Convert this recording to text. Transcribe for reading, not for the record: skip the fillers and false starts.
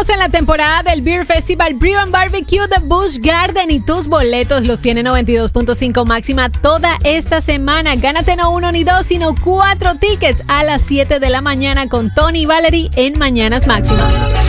Estamos en la temporada del Beer Festival Brew and Barbecue de Busch Garden y tus boletos los tiene 92.5 Máxima toda esta semana. Gánate no 1 ni 2, sino 4 tickets a las 7 de la mañana con Tony y Valerie en Mañanas Máximas.